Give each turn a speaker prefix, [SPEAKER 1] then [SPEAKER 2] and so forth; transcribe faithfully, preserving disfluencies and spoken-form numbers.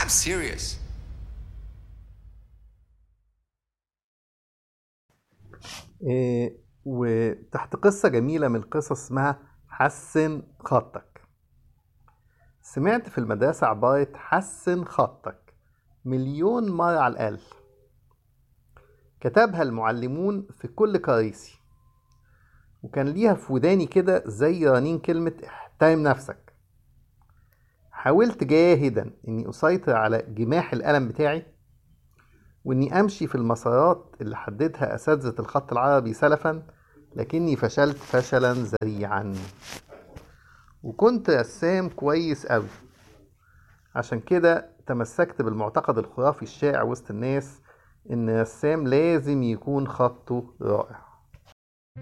[SPEAKER 1] I'm serious.
[SPEAKER 2] إيه وتحت قصة جميلة من القصص اسمها حسن خطك. سمعت في المدرسة عبارة حسن خطك مليون مرة على الأقل. كتبها المعلمون في كل كراسي، وكان ليها في وداني كده زي رنين كلمة احترم نفسك. حاولت جاهدا اني اسيطر على جماح القلم بتاعي، واني امشي في المسارات اللي حددها اساتذة الخط العربي سلفا، لكني فشلت فشلا ذريعا. وكنت رسام كويس قوي، عشان كده تمسكت بالمعتقد الخرافي الشائع وسط الناس ان الرسام لازم يكون خطه رائع.